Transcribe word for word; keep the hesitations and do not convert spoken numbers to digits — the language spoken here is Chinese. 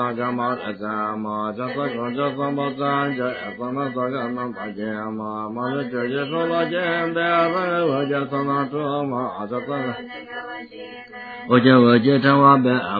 伽玛达伽玛伽萨贡伽萨玛赞伽萨那萨伽那巴伽玛玛那伽伽娑罗伽达萨我伽萨那遮玛伽萨我伽我伽禅瓦贝